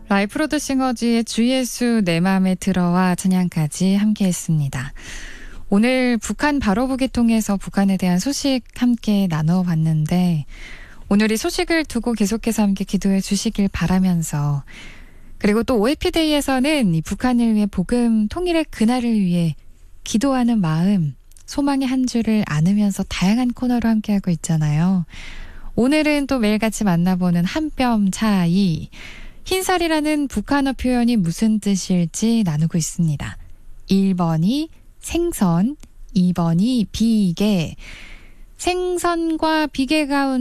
라이프로드 싱어즈의 주예수 내 맘에 들어와 찬양까지 함께했습니다. 오늘 북한 바로보기 통해서 북한에 대한 소식 함께 나눠봤는데 오늘 이 소식을 두고 계속해서 함께 기도해 주시길 바라면서 그리고 또 OFD에서는 이 북한을 위해 복음 통일의 그날을 위해 기도하는 마음, 소망의 한 줄을 안으면서 다양한 코너로 함께하고 있잖아요. 오늘은 또 매일같이 만나보는 한 뼘 차이, 흰살이라는 북한어 표현이 무슨 뜻일지 나누고 있습니다. 1번이 생선, 2번이 비계. 생선과 비계 가운데